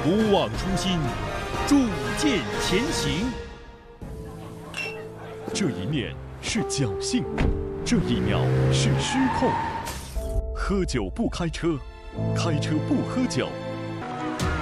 不忘初心，铸剑前行。这一面是侥幸，这一秒是失控。喝酒不开车，开车不喝酒。